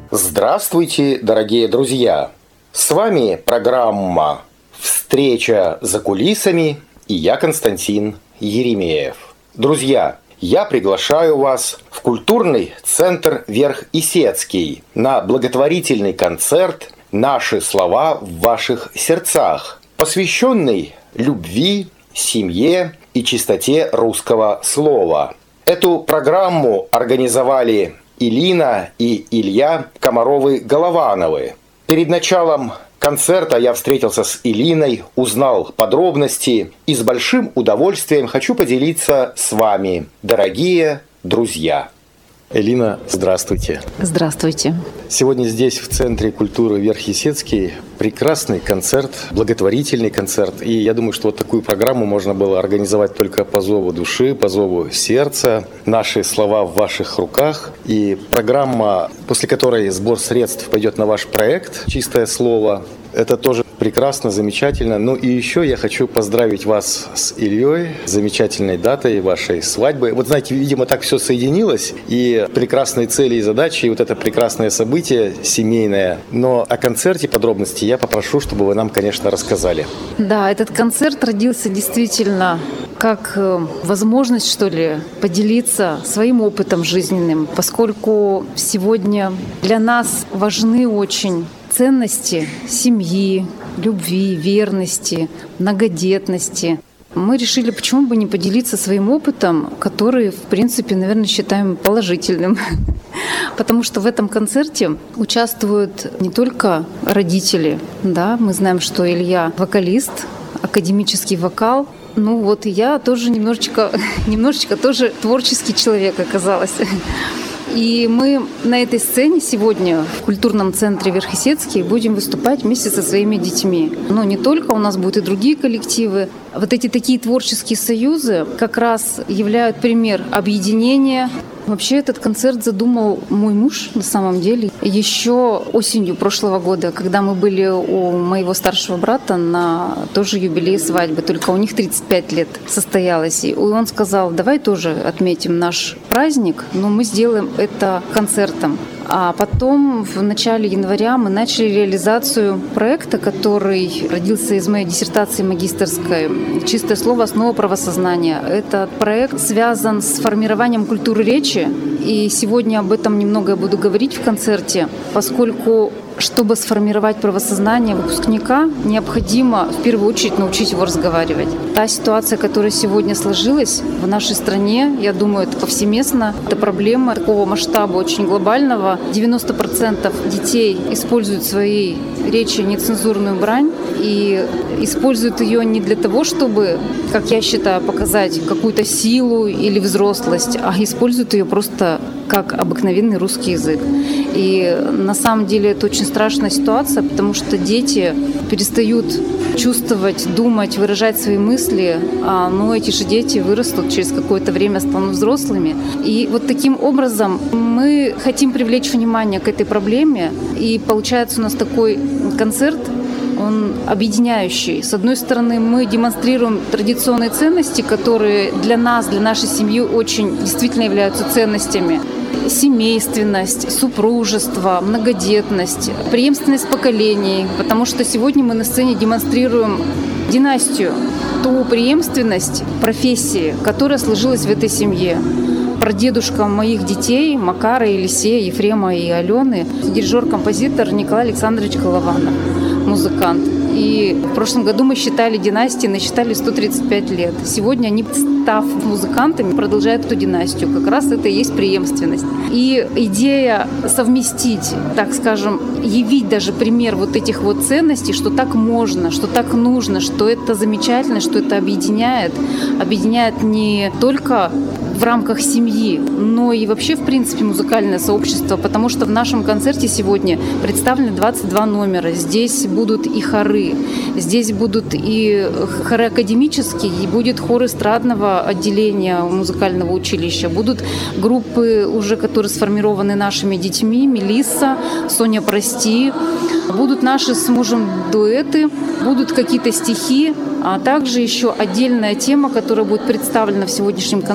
Здравствуйте, дорогие друзья! С вами программа «Встреча за кулисами» и я, Константин Еремеев. Друзья, я приглашаю вас в культурный центр Верх-Исетский на благотворительный концерт «Наши слова в ваших сердцах», посвященный любви, семье и чистоте русского слова. Эту программу организовали Илина и Илья Комаровы-Головановы. Перед началом концерта я встретился с Илиной, узнал подробности и с большим удовольствием хочу поделиться с вами, дорогие друзья. Элина, здравствуйте. Здравствуйте. Сегодня здесь, в Центре культуры Верх-Исетский, прекрасный концерт, благотворительный концерт. И я думаю, что вот такую программу можно было организовать только по зову души, по зову сердца. «Наши слова в ваших руках». И программа, после которой сбор средств пойдет на ваш проект «Чистое слово». Это тоже прекрасно, замечательно. Ну и еще я хочу поздравить вас с Ильей, замечательной датой вашей свадьбы. Вот знаете, видимо, так все соединилось, и прекрасные цели и задачи, и вот это прекрасное событие семейное. Но о концерте подробности я попрошу, чтобы вы нам, конечно, рассказали. Да, этот концерт родился действительно как возможность, что ли, поделиться своим опытом жизненным, поскольку сегодня для нас важны очень ценности семьи, любви, верности, многодетности. Мы решили, почему бы не поделиться своим опытом, который, в принципе, наверное, считаем положительным. Потому что в этом концерте участвуют не только родители. Да? Мы знаем, что Илья вокалист, академический вокал. Ну вот и я тоже немножечко тоже творческий человек оказалась. И мы на этой сцене сегодня в культурном центре Верх-Исетский будем выступать вместе со своими детьми. Но не только, у нас будут и другие коллективы. Вот эти такие творческие союзы как раз являют пример объединения. Вообще этот концерт задумал мой муж на самом деле еще осенью прошлого года, когда мы были у моего старшего брата на тоже юбилей свадьбы, только у них 35 лет состоялось. И он сказал, давай тоже отметим наш праздник, но мы сделаем это концертом. А потом в начале января мы начали реализацию проекта, который родился из моей диссертации магистерской «Чистое слово. Основа правосознания». Этот проект связан с формированием культуры речи, и сегодня об этом немного я буду говорить в концерте, поскольку чтобы сформировать правосознание выпускника, необходимо в первую очередь научить его разговаривать. Та ситуация, которая сегодня сложилась в нашей стране, я думаю, это повсеместно. Это проблема такого масштаба очень глобального. 90% детей используют в своей речи нецензурную брань и используют ее не для того, чтобы, как я считаю, показать какую-то силу или взрослость, а используют ее просто как обыкновенный русский язык. И на самом деле это очень страшная ситуация, потому что дети перестают чувствовать, думать, выражать свои мысли, но эти же дети вырастут, через какое-то время станут взрослыми. И вот таким образом мы хотим привлечь внимание к этой проблеме, и получается у нас такой концерт, он объединяющий. С одной стороны, мы демонстрируем традиционные ценности, которые для нас, для нашей семьи очень действительно являются ценностями. Семейственность, супружество, многодетность, преемственность поколений. Потому что сегодня мы на сцене демонстрируем династию, ту преемственность профессии, которая сложилась в этой семье. Прадедушка моих детей, Макара, Елисея, Ефрема и Алены, дирижер-композитор Николай Александрович Голованов, музыкант. И в прошлом году мы считали династии, насчитали 135 лет. Сегодня они, став музыкантами, продолжают эту династию. Как раз это и есть преемственность. И идея совместить, так скажем, явить даже пример вот этих вот ценностей, что так можно, что так нужно, что это замечательно, что это объединяет не только в рамках семьи, но и вообще, в принципе, музыкальное сообщество, потому что в нашем концерте сегодня представлены 22 номера. Здесь будут и хоры, здесь будут и хоры академические, и будет хор эстрадного отделения музыкального училища, будут группы уже, которые сформированы нашими детьми, Мелисса, Соня Прости, будут наши с мужем дуэты, будут какие-то стихи, а также еще отдельная тема, которая будет представлена в сегодняшнем концерте,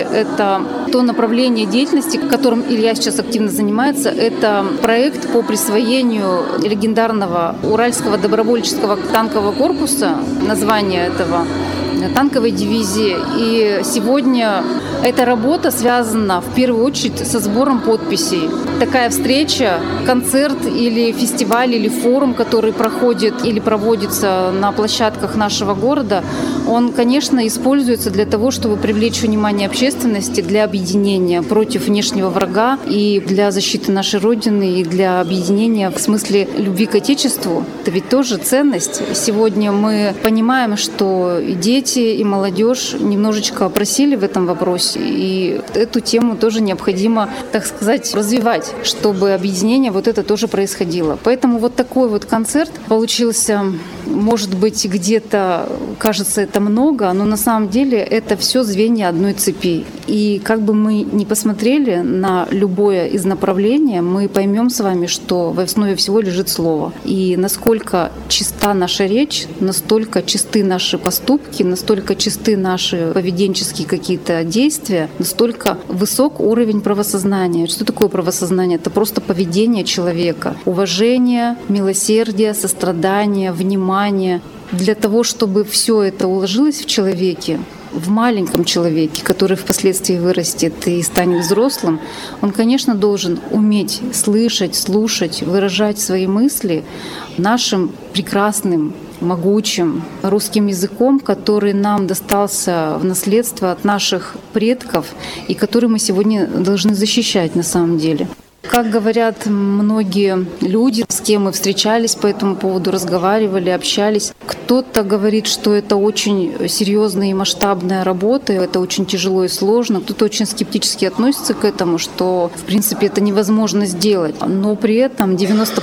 это то направление деятельности, которым Илья сейчас активно занимается. Это проект по присвоению легендарного Уральского добровольческого танкового корпуса, название этого танковой дивизии. И сегодня эта работа связана в первую очередь со сбором подписей. Такая встреча, концерт или фестиваль, или форум, который проходит или проводится на площадках нашего города, он, конечно, используется для того, чтобы привлечь внимание общественности, для объединения против внешнего врага и для защиты нашей Родины, и для объединения в смысле любви к Отечеству. Это ведь тоже ценность. Сегодня мы понимаем, что и дети, и молодежь немножечко просили в этом вопросе, и эту тему тоже необходимо, так сказать, развивать, чтобы объединение вот это тоже происходило. Поэтому вот такой вот концерт получился, может быть, где-то кажется это много, но на самом деле это все звенья одной цепи. И как бы мы ни посмотрели на любое из направлений, мы поймем с вами, что в основе всего лежит слово. И насколько чиста наша речь, настолько чисты наши поступки, настолько чисты наши поведенческие какие-то действия, настолько высок уровень правосознания. Что такое правосознание? Это просто поведение человека. Уважение, милосердие, сострадание, внимание. Для того, чтобы все это уложилось в человеке, в маленьком человеке, который впоследствии вырастет и станет взрослым, он, конечно, должен уметь слышать, слушать, выражать свои мысли нашим прекрасным, могучим русским языком, который нам достался в наследство от наших предков и который мы сегодня должны защищать на самом деле. Как говорят многие люди, с кем мы встречались по этому поводу, разговаривали, общались, кто-то говорит, что это очень серьезная и масштабная работа, это очень тяжело и сложно. Кто-то очень скептически относится к этому, что, в принципе, это невозможно сделать. Но при этом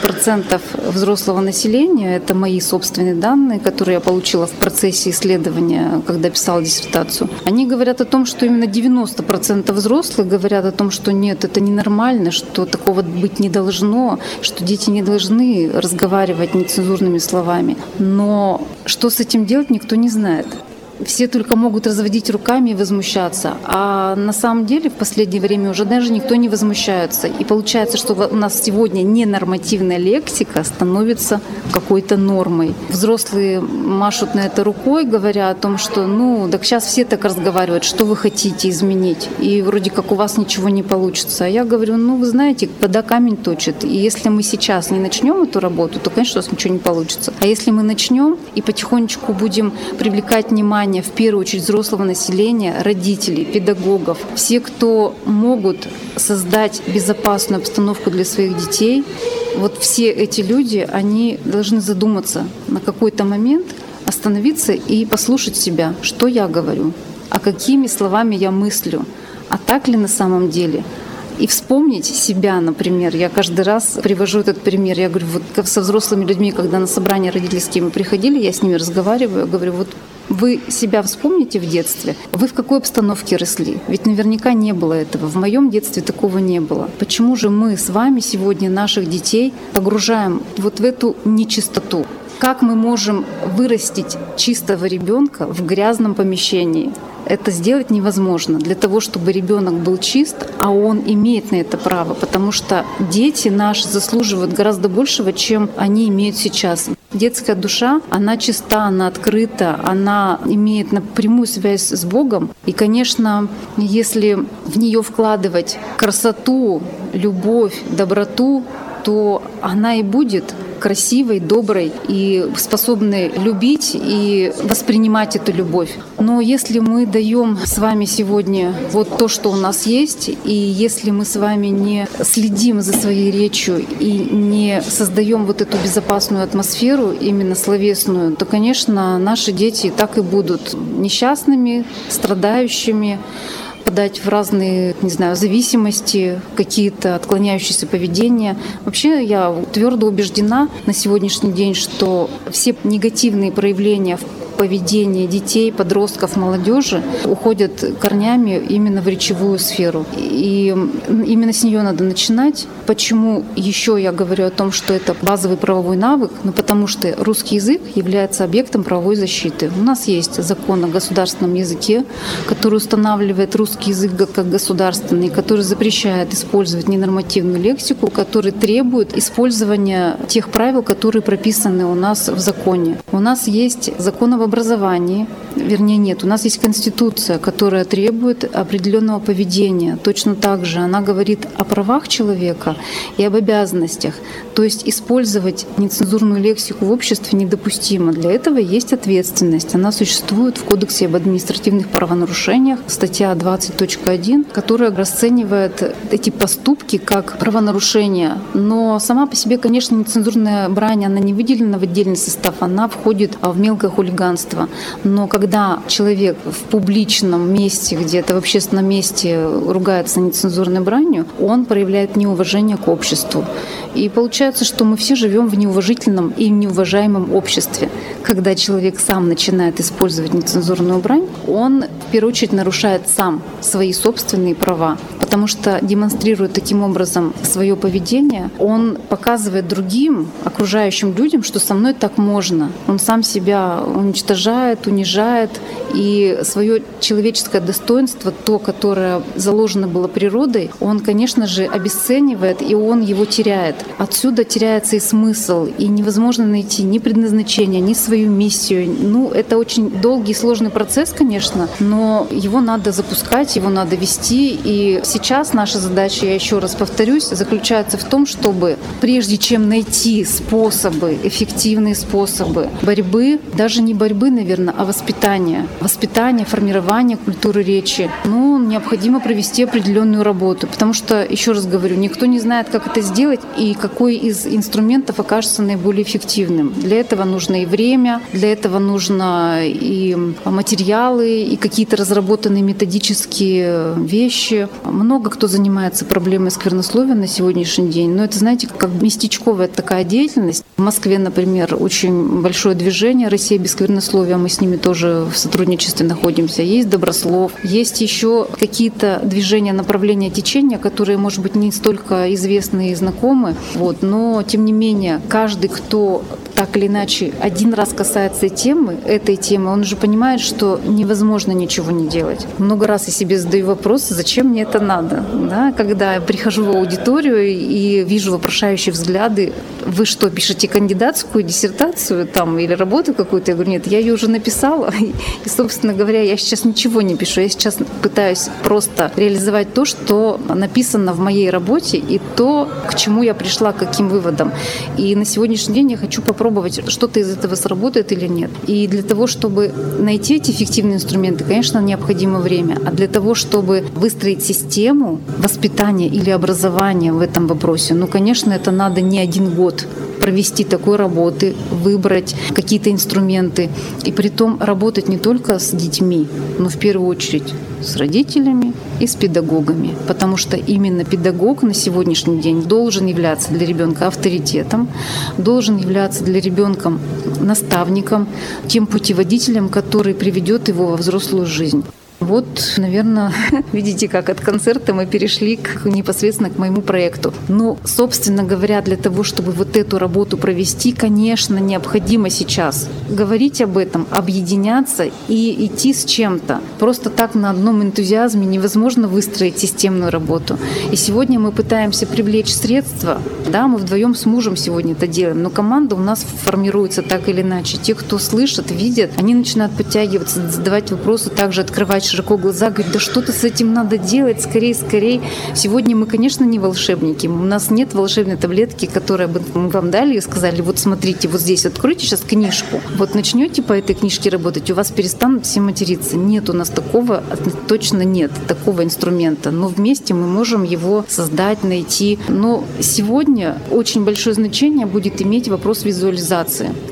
90% взрослого населения, это мои собственные данные, которые я получила в процессе исследования, когда писала диссертацию, они говорят о том, что именно 90% взрослых говорят о том, что нет, это ненормально, что такого быть не должно, что дети не должны разговаривать нецензурными словами. Но что с этим делать, никто не знает. Все только могут разводить руками и возмущаться. А на самом деле в последнее время уже даже никто не возмущается. И получается, что у нас сегодня ненормативная лексика становится какой-то нормой. Взрослые машут на это рукой, говоря о том, что так сейчас все так разговаривают, что вы хотите изменить. И вроде как у вас ничего не получится. А я говорю, вы знаете, вода камень точит. И если мы сейчас не начнем эту работу, то, конечно, у нас ничего не получится. А если мы начнем и потихонечку будем привлекать внимание в первую очередь взрослого населения, родителей, педагогов, все, кто могут создать безопасную обстановку для своих детей, вот все эти люди, они должны задуматься на какой-то момент, остановиться и послушать себя, что я говорю, а какими словами я мыслю, а так ли на самом деле. И вспомнить себя, например. Я каждый раз привожу этот пример. Я говорю, вот со взрослыми людьми, когда на собрания родительские мы приходили, я с ними разговариваю, говорю, вот вы себя вспомните в детстве, вы в какой обстановке росли? Ведь наверняка не было этого. В моем детстве такого не было. Почему же мы с вами сегодня наших детей погружаем вот в эту нечистоту? Как мы можем вырастить чистого ребенка в грязном помещении? Это сделать невозможно. Для того, чтобы ребенок был чист, а он имеет на это право, потому что дети наши заслуживают гораздо большего, чем они имеют сейчас. Детская душа, она чиста, она открыта, она имеет напрямую связь с Богом. И, конечно, если в нее вкладывать красоту, любовь, доброту, то она и будет красивой, доброй и способной любить и воспринимать эту любовь. Но если мы даем с вами сегодня вот то, что у нас есть, и если мы с вами не следим за своей речью и не создаем вот эту безопасную атмосферу, именно словесную, то, конечно, наши дети так и будут несчастными, страдающими, подать в разные, зависимости, какие-то отклоняющиеся поведения. Вообще я твердо убеждена на сегодняшний день, что все негативные проявления поведения детей, подростков, молодежи уходят корнями именно в речевую сферу. И именно с нее надо начинать. Почему еще я говорю о том, что это базовый правовой навык? Ну, потому что русский язык является объектом правовой защиты. У нас есть закон о государственном языке, который устанавливает русский язык как государственный, который запрещает использовать ненормативную лексику, который требует использования тех правил, которые прописаны у нас в законе. У нас есть закон об образовании, вернее нет, у нас есть Конституция, которая требует определенного поведения. Точно так же она говорит о правах человека и об обязанностях. То есть использовать нецензурную лексику в обществе недопустимо. Для этого есть ответственность. Она существует в Кодексе об административных правонарушениях, статья 20.1, которая расценивает эти поступки как правонарушения. Но сама по себе, конечно, нецензурная брань, она не выделена в отдельный состав, она входит в мелкое хулиганство. Но когда человек в публичном месте, где-то в общественном месте ругается нецензурной бранью, он проявляет неуважение к обществу. И получается, что мы все живем в неуважительном и неуважаемом обществе. Когда человек сам начинает использовать нецензурную брань, он в первую очередь нарушает сам свои собственные права, потому что демонстрируя таким образом свое поведение, он показывает другим, окружающим людям, что со мной так можно. Он сам себя уничтожает, унижает, и свое человеческое достоинство, то, которое заложено было природой, он, конечно же, обесценивает, и он его теряет. Отсюда теряется и смысл, и невозможно найти ни предназначение, ни свою миссию. Ну, это очень долгий и сложный процесс, конечно, но его надо запускать, его надо вести. И сейчас наша задача, я еще раз повторюсь, заключается в том, чтобы прежде чем найти способы, эффективные способы борьбы, даже не борьбы, наверное, а воспитания, формирования культуры речи, необходимо провести определенную работу. Потому что, еще раз говорю, никто не знает, как это сделать и какой из инструментов окажется наиболее эффективным. Для этого нужно и время, для этого нужно и материалы, и какие-то разработанные методические вещи. Много кто занимается проблемой сквернословия на сегодняшний день, но это, знаете, как местечковая такая деятельность. В Москве, например, очень большое движение «Россия без сквернословия», мы с ними тоже в сотрудничестве находимся. Есть Доброслов, есть еще какие-то движения, направления, течения, которые, может быть, не столько известны и знакомы, но, тем не менее, каждый, кто так или иначе один раз касается этой темы, он уже понимает, что невозможно ничего не делать. Много раз я себе задаю вопрос, зачем мне это надо? Да? Когда я прихожу в аудиторию и вижу вопрошающие взгляды, вы что, пишете кандидатскую диссертацию или работу какую-то? Я говорю, нет, я ее уже написала, и, собственно говоря, я сейчас ничего не пишу, я сейчас пытаюсь просто реализовать то, что написано в моей работе, и то, к чему я пришла, к каким выводам. И на сегодняшний день я хочу попробовать, что-то из этого сработает или нет. И для того, чтобы найти эти эффективные инструменты, конечно, необходимо время. А для того, чтобы выстроить систему воспитания или образования в этом вопросе, конечно, это надо не один год провести такой работы, выбрать какие-то инструменты. И притом работать не только с детьми, но в первую очередь с родителями и с педагогами. Потому что именно педагог на сегодняшний день должен являться для ребенка авторитетом, должен являться для ребенка наставником, тем путеводителем, который приведет его во взрослую жизнь. Наверное, видите, как от концерта мы перешли непосредственно к моему проекту. Собственно говоря, для того, чтобы эту работу провести, конечно, необходимо сейчас говорить об этом, объединяться и идти с чем-то. Просто так на одном энтузиазме невозможно выстроить системную работу. И сегодня мы пытаемся привлечь средства. Да, мы вдвоем с мужем сегодня это делаем, но команда у нас формируется так или иначе. Те, кто слышит, видят, они начинают подтягиваться, задавать вопросы, также открывать широко глаза, говорит, да что-то с этим надо делать, скорее. Сегодня мы, конечно, не волшебники. У нас нет волшебной таблетки, которую бы мы вам дали и сказали, смотрите, здесь откройте сейчас книжку. Начнете по этой книжке работать, у вас перестанут все материться. Нет, у нас такого, точно нет, такого инструмента. Но вместе мы можем его создать, найти. Но сегодня очень большое значение будет иметь вопрос визуализации.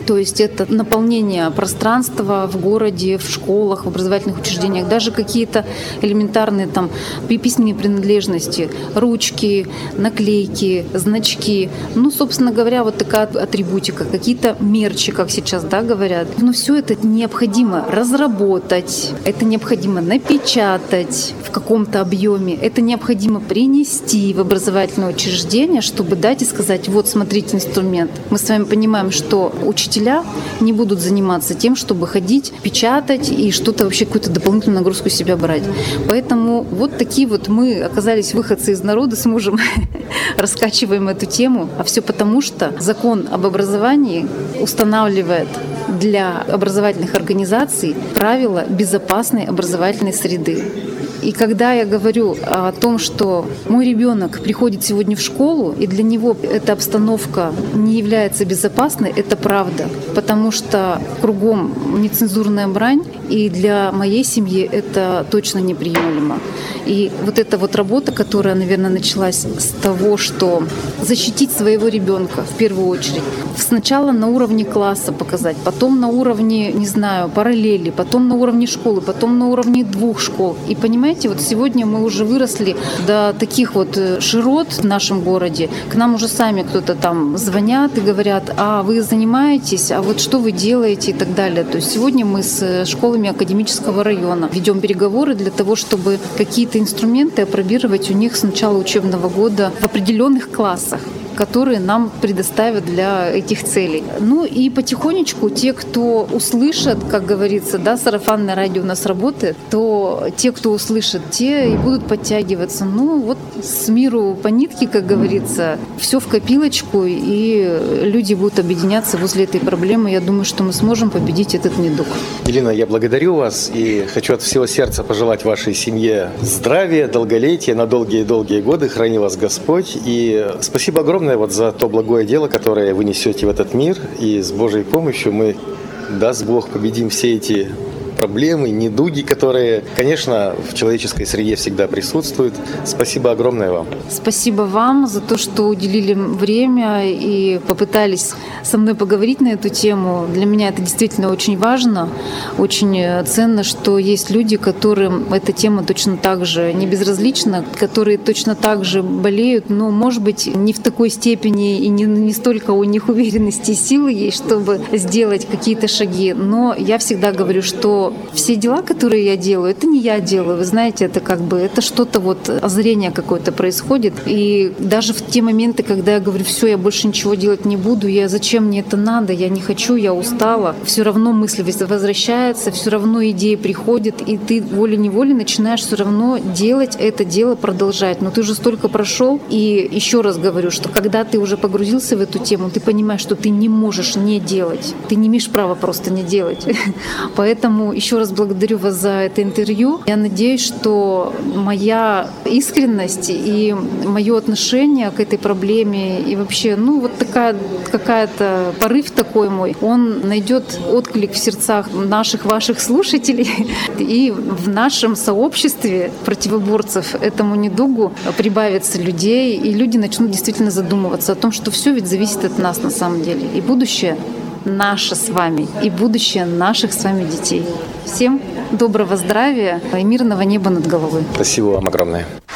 То есть это наполнение пространства в городе, в школах, в образовательных учреждениях, даже какие-то элементарные там письменные принадлежности, ручки, наклейки, значки. Ну, собственно говоря, вот такая атрибутика, какие-то мерчи, как сейчас, да, говорят. Но все это необходимо разработать, это необходимо напечатать в каком-то объеме, это необходимо принести в образовательное учреждение, чтобы дать и сказать: вот, смотрите инструмент. Мы с вами понимаем, что учителя не будут заниматься тем, чтобы ходить, печатать и что-то вообще, какую-то дополнительную нагрузку себя брать. Поэтому вот такие вот мы оказались выходцы из народа с мужем, раскачиваем эту тему, а все потому, что закон об образовании устанавливает для образовательных организаций правила безопасной образовательной среды. И когда я говорю о том, что мой ребенок приходит сегодня в школу, и для него эта обстановка не является безопасной, это правда. Потому что кругом нецензурная брань, и для моей семьи это точно неприемлемо. И вот эта вот работа, которая, наверное, началась с того, что защитить своего ребенка в первую очередь. Сначала на уровне класса показать, потом на уровне, не знаю, параллели, потом на уровне школы, потом на уровне 2 школ. И понимаете, вот сегодня мы уже выросли до таких вот широт в нашем городе. К нам уже сами кто-то там звонят и говорят: а вы занимаетесь, а вот что вы делаете и так далее. То есть сегодня мы с школами академического района ведем переговоры для того, чтобы какие-то инструменты апробировать у них с начала учебного года в определенных классах, которые нам предоставят для этих целей. Ну и потихонечку те, кто услышат, как говорится, да, сарафанное радио у нас работает, то те, кто услышат, те и будут подтягиваться. Ну вот с миру по нитке, как говорится, все в копилочку, и люди будут объединяться возле этой проблемы. Я думаю, что мы сможем победить этот недуг. Елена, я благодарю вас и хочу от всего сердца пожелать вашей семье здравия, долголетия на долгие-долгие годы. Храни вас Господь. И спасибо огромное вот за то благое дело, которое вы несете в этот мир. И с Божьей помощью мы, даст Бог, победим все эти проблемы, недуги, которые, конечно, в человеческой среде всегда присутствуют. Спасибо огромное вам. Спасибо вам за то, что уделили время и попытались со мной поговорить на эту тему. Для меня это действительно очень важно, очень ценно, что есть люди, которым эта тема точно так же не безразлична, которые точно так же болеют, но, может быть, не в такой степени и не столько у них уверенности и силы есть, чтобы сделать какие-то шаги. Но я всегда говорю, что все дела, которые я делаю, это не я делаю. Вы знаете, это как бы это что-то вот озарение какое-то происходит. И даже в те моменты, когда я говорю: все, я больше ничего делать не буду, зачем мне это надо, я не хочу, я устала, все равно мысль возвращается, все равно идеи приходят, и ты волей-неволей начинаешь все равно делать это дело, продолжать. Но ты уже столько прошел, и еще раз говорю, что когда ты уже погрузился в эту тему, ты понимаешь, что ты не можешь не делать, ты не имеешь права просто не делать. Поэтому еще раз благодарю вас за это интервью. Я надеюсь, что моя искренность и мое отношение к этой проблеме и вообще, вот такая какая-то порыв такой мой, он найдет отклик в сердцах наших, ваших слушателей, и в нашем сообществе противоборцев этому недугу прибавится людей, и люди начнут действительно задумываться о том, что все ведь зависит от нас на самом деле. И будущее наше с вами, и будущее наших с вами детей. Всем доброго здравия и мирного неба над головой. Спасибо вам огромное.